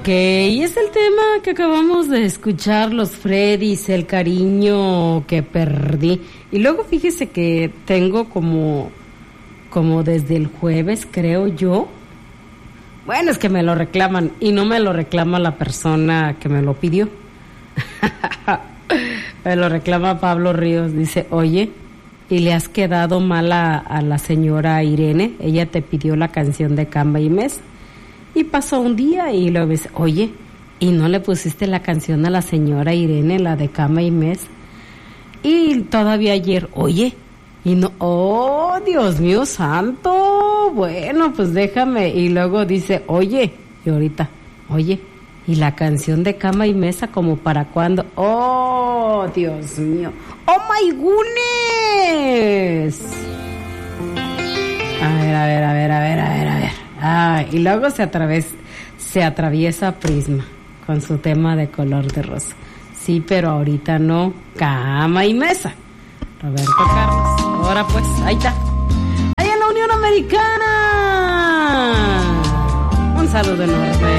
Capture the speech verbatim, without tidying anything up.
Ok, y es el tema que acabamos de escuchar, los Freddys, el cariño que perdí. Y luego fíjese que tengo como, como desde el jueves, creo yo. Bueno, es que me lo reclaman y no me lo reclama la persona que me lo pidió. Me lo reclama Pablo Ríos. Dice, oye, ¿y le has quedado mal a, a la señora Irene? Ella te pidió la canción de Cama y Mesa. Y pasó un día y luego dice, oye, ¿y no le pusiste la canción a la señora Irene, la de Cama y Mesa? Y todavía ayer, oye, y no, oh, Dios mío santo, bueno, pues déjame. Y luego dice, oye, y ahorita, oye, ¿y la canción de Cama y Mesa como para cuándo? Oh, Dios mío, oh my goodness. A ver, a ver, a ver, a ver, a ver, a ver. Ah, y luego se atraviesa, se atraviesa Prisma con su tema de color de rosa. Sí, pero ahorita no. Cama y Mesa. Roberto Carlos. Ahora pues, ahí está. Ahí en la Unión Americana. Un saludo enorme.